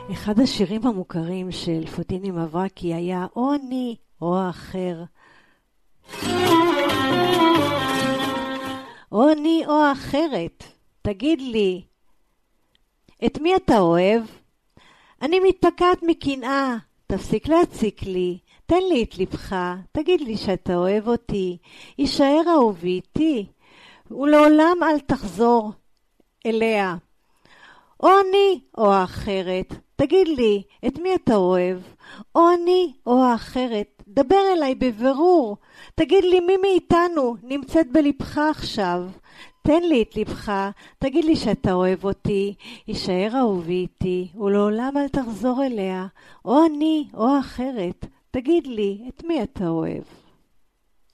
אחד השירים המוכרים של פוטיני מברקי היה או אני או האחר. או אני או האחרת, תגיד לי, את מי אתה אוהב? אני מתפקעת מקנאה, תפסיק להציק לי, תן לי את לבך, תגיד לי שאתה אוהב אותי, יישאר אהובי איתי, ולעולם אל תחזור אליה. או אני או האחרת, תגיד לי, את מי אתה אוהב? או אני או האחרת, דבר אליי בבירור, תגיד לי מי מאיתנו נמצאת בלבך עכשיו. תן לי את לבך, תגיד לי שאתה אוהב אותי, יישאר אהובי איתי, ולעולם אל תחזור אליה. או אני או האחרת, תגיד לי, את מי אתה אוהב?